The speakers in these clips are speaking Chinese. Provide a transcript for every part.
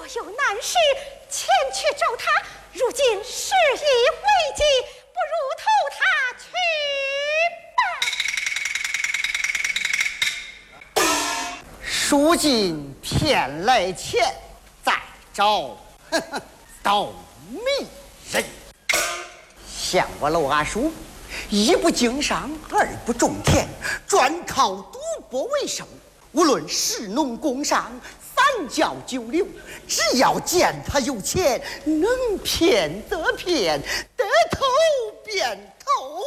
若有难事前去找他，如今事已危急，不如投他去吧。 书尽天来钱，再找盗贼人。像我老阿叔，一不经商，二不种田，专靠赌博为生。无论士农工商，三教九流，只要见他有钱，能骗则骗，得头便头。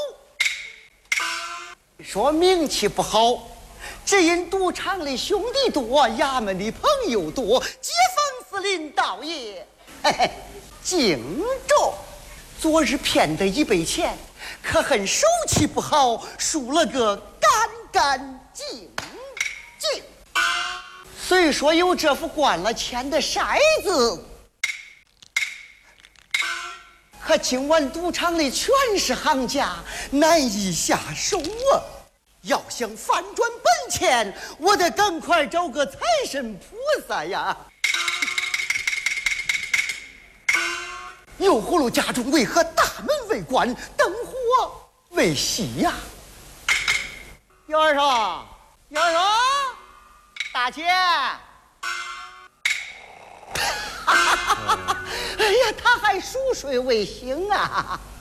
说名气不好，只因赌场里兄弟多，衙门的朋友多，街坊四邻倒也敬重。昨日骗得一倍钱，可恨手气不好，输了个干干净净。虽说有这副灌了钱的筛子，可今晚赌场里全是行家，难以下手啊！要想反转本钱，我得赶快找个财神菩萨呀！油葫芦家中为何大门未关，灯火未熄呀？姚二少，姚二少，大姐！哎呀，他还熟睡未醒啊！